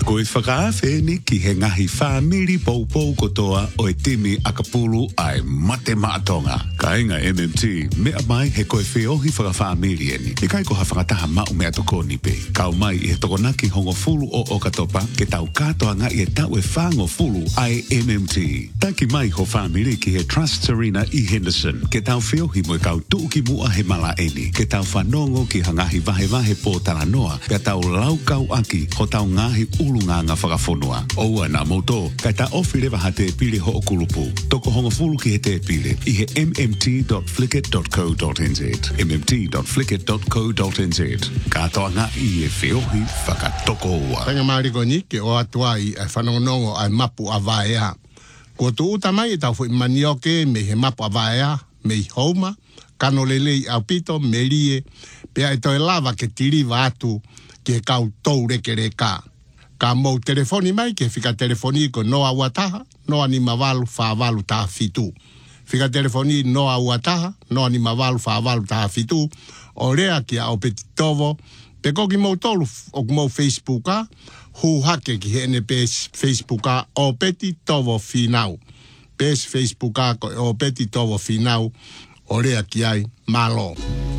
Koe whakaawheni ki he ngahi whamiri poupou kotoa o e timi akapulu ai mate maatonga. Ka inga MMT, mea mai he koe whiohi whakawhamiri eni. E kai ko ha whakataha mau mea toko nipe. Kau mai i he tokonaki hongo fulu o Okatopa, ke tau katoa nga i e tau e whango fulu ai MMT. Taki mai ho whamiri ki he Trust Serena i Henderson, ke tau whiohi mo e kau tuuki mua he mala eni, ke tau whanongo ki hangahi vahe po taranoa, ke tau lau kau aki, ho tau ngahi ulunga nga whakafonua. Oua na moto, kai ta ofirewa ha te pile ho o kulupu. Toko hongo fulu ki he te pile, i he mmt.flickit.co.nz. mmt.flickit.co.nz. Katoa nga i e whiohi whakatoko ua. Tanga mariko ni ke o atua i whanongonongo ai mapu a vaea. Ko tu uta mai e tau fui manioke me he mapu a vaea, me i houma, kano lelei au pito, me lie, pea e toi lava ke tiriva atu ke kau tou reke reka. Ka mou telefoni mai ke fika telefoni ko noa uataha, noa ni mavalu whaavalu taha fitu. Fika telefoni noa uataha, noa ni mavalu whaavalu taha fitu, o rea ki a o peti tovo, pe koki mou tolu o mou Facebooka, hu hake ki hene pes Facebooka o peti tovo finau. Pes Facebooka o peti tovo finau, o rea ki ai malo.